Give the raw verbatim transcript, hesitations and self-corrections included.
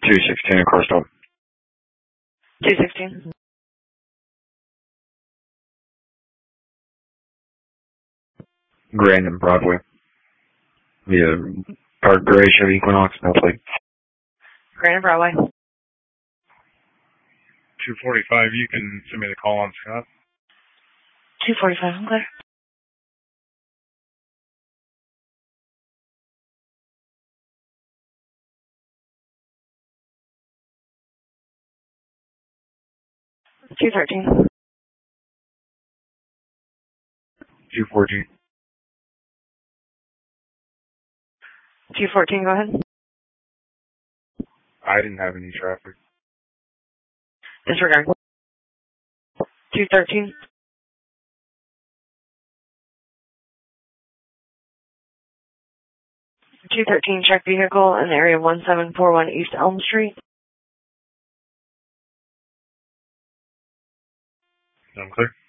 two sixteen across top. two sixteen. Grand and Broadway. Yeah, Park Gray Chevy Equinox, no plate. Grand and Broadway. two forty-five, you can send me the call on Scott. two forty-five, I'm clear. two thirteen. two fourteen. two fourteen, go ahead. I didn't have any traffic. Disregard. two thirteen. two thirteen, check vehicle in the area of one seven four one East Elm Street. I'm clear.